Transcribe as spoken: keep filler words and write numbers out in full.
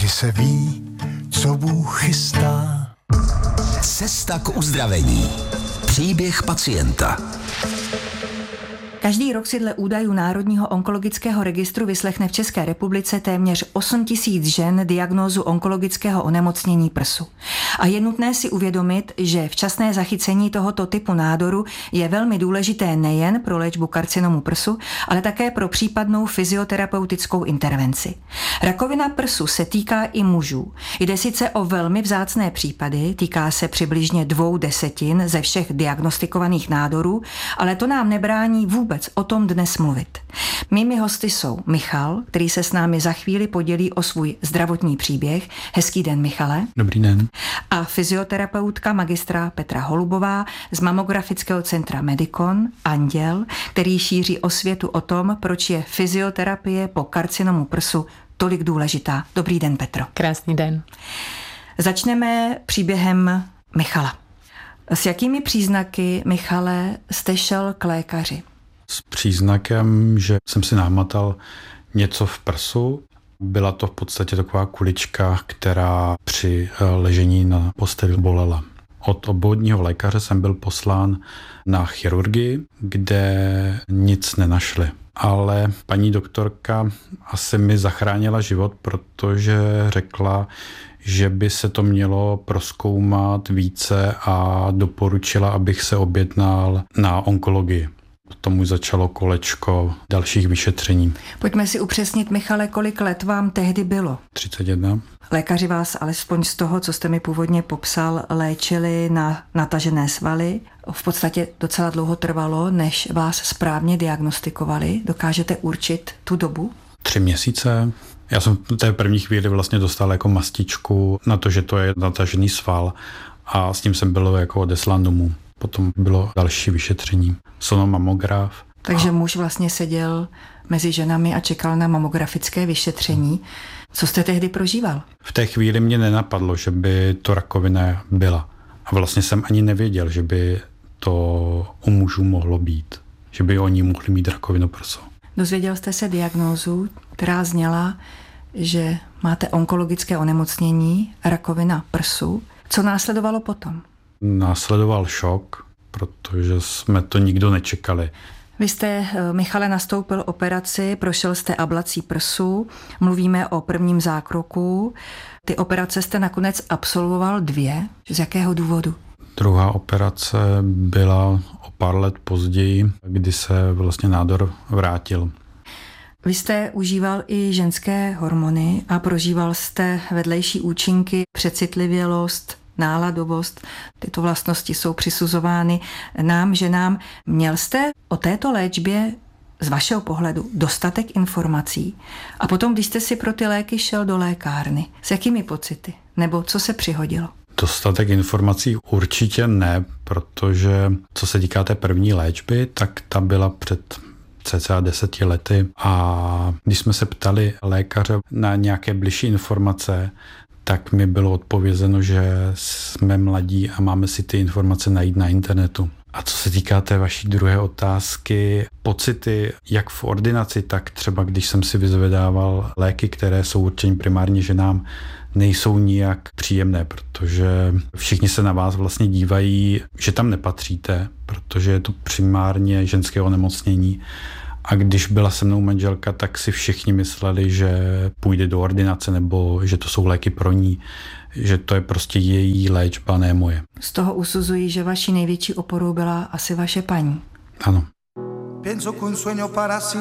kdy se ví, co Bůh chystá. Cesta k uzdravení. Příběh pacienta. Každý rok si dle údajů Národního onkologického registru vyslechne v České republice téměř osm tisíc žen diagnózu onkologického onemocnění prsu. A je nutné si uvědomit, že včasné zachycení tohoto typu nádoru je velmi důležité nejen pro léčbu karcinomu prsu, ale také pro případnou fyzioterapeutickou intervenci. Rakovina prsu se týká i mužů. Jde sice o velmi vzácné případy, týká se přibližně dvou desetin ze všech diagnostikovaných nádorů, ale to nám nebrání vůbec o tom dnes mluvit. Mými hosty jsou Michal, který se s námi za chvíli podělí o svůj zdravotní příběh. Hezký den, Michale. Dobrý den. A fyzioterapeutka magistra Petra Holubová z mamografického centra Medikon, Anděl, který šíří osvětu o tom, proč je fyzioterapie po karcinomu prsu tolik důležitá. Dobrý den, Petro. Krásný den. Začneme příběhem Michala. S jakými příznaky, Michale, jste šel k lékaři? S příznakem, že jsem si nahmatal něco v prsu. Byla to v podstatě taková kulička, která při ležení na posteli bolela. Od obvodního lékaře jsem byl poslán na chirurgii, kde nic nenašli. Ale paní doktorka asi mi zachránila život, protože řekla, že by se to mělo prozkoumat více a doporučila, abych se objednal na onkologii. Potom už začalo kolečko dalších vyšetření. Pojďme si upřesnit, Michale, kolik let vám tehdy bylo? třicet jedna. Lékaři vás alespoň z toho, co jste mi původně popsal, léčili na natažené svaly. V podstatě docela dlouho trvalo, než vás správně diagnostikovali. Dokážete určit tu dobu? Tři měsíce. Já jsem v té první chvíli vlastně dostal jako mastičku na to, že to je natažený sval a s tím jsem byl jako odeslán domů. Potom bylo další vyšetření. Sonomamograf. Takže a... muž vlastně seděl mezi ženami a čekal na mamografické vyšetření. Co jste tehdy prožíval? V té chvíli mě nenapadlo, že by to rakovina byla. A vlastně jsem ani nevěděl, že by to u mužů mohlo být. Že by oni mohli mít rakovinu prsu. Dozvěděl jste se diagnózu, která zněla, že máte onkologické onemocnění, rakovina prsu. Co následovalo potom? Následoval šok, protože jsme to nikdo nečekali. Vy jste, Michale, nastoupil operaci, prošel jste ablací prsu, mluvíme o prvním zákroku. Ty operace jste nakonec absolvoval dvě. Z jakého důvodu? Druhá operace byla o pár let později, kdy se vlastně nádor vrátil. Vy jste užíval i ženské hormony a prožíval jste vedlejší účinky, přecitlivělost, náladovost. Tyto vlastnosti jsou přisuzovány nám, ženám. Měl jste o této léčbě z vašeho pohledu dostatek informací? A potom, když jste si pro ty léky šel do lékárny, s jakými pocity? Nebo co se přihodilo? Dostatek informací určitě ne, protože co se týká té první léčby, tak ta byla před cca deseti lety a když jsme se ptali lékaře na nějaké bližší informace, tak mi bylo odpovězeno, že jsme mladí a máme si ty informace najít na internetu. A co se týká té vaší druhé otázky, pocity jak v ordinaci, tak třeba když jsem si vyzvedával léky, které jsou určeny primárně ženám, nejsou nijak příjemné, protože všichni se na vás vlastně dívají, že tam nepatříte, protože je to primárně ženské onemocnění. A když byla se mnou manželka, tak si všichni mysleli, že půjde do ordinace nebo že to jsou léky pro ní, že to je prostě její léčba, ne moje. Z toho usuzují, že vaší největší oporou byla asi vaše paní. Ano.